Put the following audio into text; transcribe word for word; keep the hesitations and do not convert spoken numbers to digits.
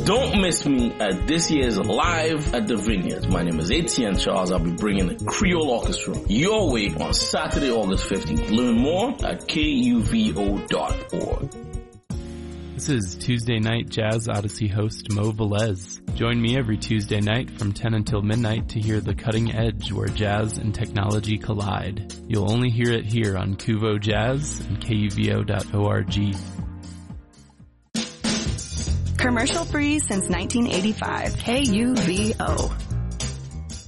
Don't miss me at this year's Live at the Vineyards. My name is Etienne Charles. I'll be bringing the Creole Orchestra your way on Saturday, August fifteenth. Learn more at K U V O dot org. This is Tuesday Night Jazz Odyssey host Mo Velez. Join me every Tuesday night from ten until midnight to hear the cutting edge where jazz and technology collide. You'll only hear it here on Kuvo Jazz and K U V O dot org. Commercial free since nineteen eighty-five. K U V O.